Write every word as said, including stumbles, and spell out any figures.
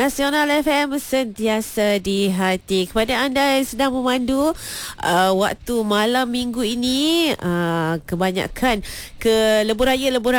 Nasional F M sentiasa di hati. Kepada anda yang sedang memandu uh, waktu malam minggu ini, uh, kebanyakan ke lebuh raya lebuh